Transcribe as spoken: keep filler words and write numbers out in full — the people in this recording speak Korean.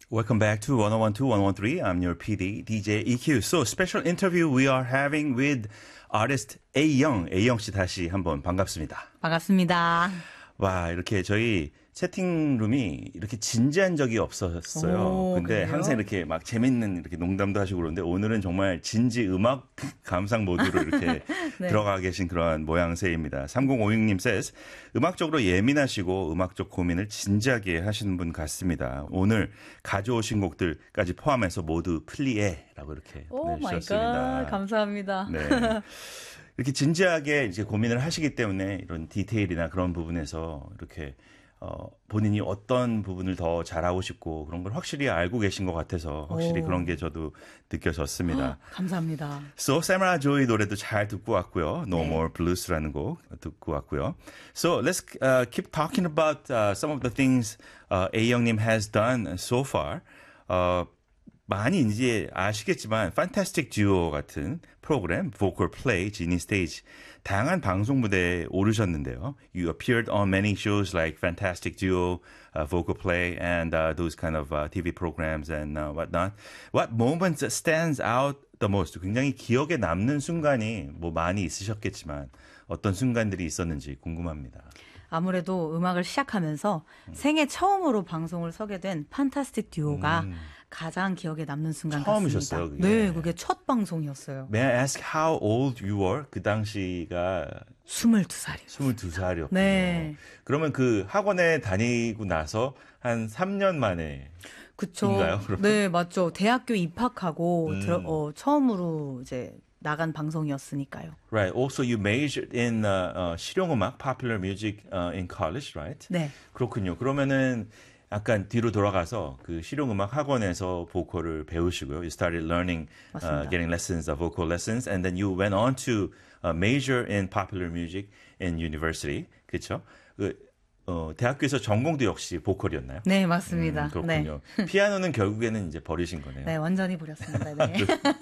Welcome back to one oh one two, one oh one three. I'm your P D, D J E Q. So, special interview we are having with artist Ayoung. Ayoung 씨 다시 한번 반갑습니다. 반갑습니다. 와, 이렇게 저희 채팅룸이 이렇게 진지한 적이 없었어요. 오, 근데 그래요? 항상 이렇게 막 재밌는 이렇게 농담도 하시고 그러는데 오늘은 정말 진지 음악 감상 모드로 이렇게 네. 들어가 계신 그런 모양새입니다. 삼공오육 님 says 음악적으로 예민하시고 음악적 고민을 진지하게 하시는 분 같습니다. 오늘 가져오신 곡들까지 포함해서 모두 플리에라고 이렇게 오 마이 내주셨습니다. 갓. 감사합니다. 네. 이렇게 진지하게 이제 고민을 하시기 때문에 이런 디테일이나 그런 부분에서 이렇게 어, 본인이 어떤 부분을 더 잘하고 싶고 그런 걸 확실히 알고 계신 것 같아서 확실히 오. 그런 게 저도 느껴졌습니다. 감사합니다. So, 사무라 조이 노래도 잘 듣고 왔고요. No 네. More Blues라는 곡 듣고 왔고요. So, let's uh, keep talking about uh, some of the things uh, Ayoung님 has done so far. 어, 많이 이제 아시겠지만 Fantastic Duo 같은 프로그램, Vocal Play, Genie Stage 다양한 방송 무대에 오르셨는데요. You appeared on many shows like Fantastic Duo, uh, Vocal Play, and uh, those kind of uh, T V programs and uh, whatnot. What moments stands out the most? 굉장히 기억에 남는 순간이 뭐 많이 있으셨겠지만 어떤 순간들이 있었는지 궁금합니다. 아무래도 음악을 시작하면서 음. 생애 처음으로 방송을 서게 된 판타스틱 듀오가 음. 가장 기억에 남는 순간 처음이셨어요, 같습니다. 그게. 네, 그게 첫 방송이었어요. May I ask how old you were? 그 당시가 스물두 살이요. 스물두 살이었군요. 네. 그러면 그 학원에 다니고 나서 한 삼 년 만에 그쵸. 인가요? 네, 맞죠. 대학교 입학하고 음. 들어, 어, 처음으로 이제 나간 방송이었으니까요. Right. Also, you majored in uh, uh, 실용음악, popular music uh, in college, right? 네. 그렇군요. 그러면은 약간 뒤로 돌아가서 그 실용음악 학원에서 보컬을 배우시고요. You started learning, uh, getting lessons, uh, vocal lessons, and then you went on to uh, major in popular music in university. 그렇죠? 그, 어, 대학교에서 전공도 역시 보컬이었나요? 네, 맞습니다. 음, 그렇군요. 네. 피아노는 결국에는 이제 버리신 거네요. 네, 완전히 버렸습니다. 네.